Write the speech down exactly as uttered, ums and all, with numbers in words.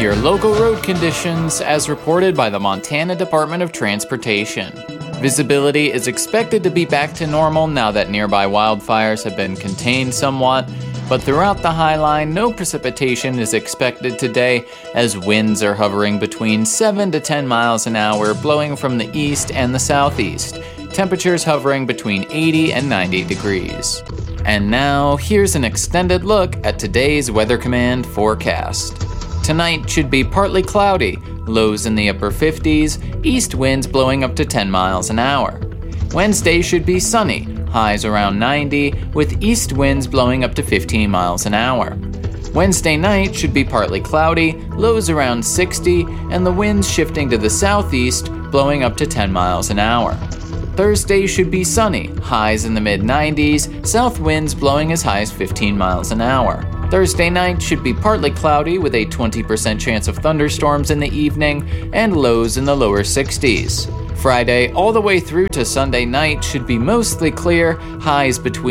your local road conditions as reported by the Montana Department of Transportation. Visibility is expected to be back to normal now that nearby wildfires have been contained somewhat, but throughout the High Line, no precipitation is expected today as winds are hovering between seven to ten miles an hour blowing from the east and the southeast, temperatures hovering between eighty and ninety degrees. And now, here's an extended look at today's Weather Command forecast. Tonight should be partly cloudy, lows in the upper fifties, east winds blowing up to ten miles an hour. Wednesday should be sunny, highs around ninety, with east winds blowing up to fifteen miles an hour. Wednesday night should be partly cloudy, lows around sixty, and the winds shifting to the southeast, blowing up to ten miles an hour. Thursday should be sunny, highs in the mid nineties, south winds blowing as high as fifteen miles an hour. Thursday night should be partly cloudy with a twenty percent chance of thunderstorms in the evening and lows in the lower sixties. Friday all the way through to Sunday night should be mostly clear, highs between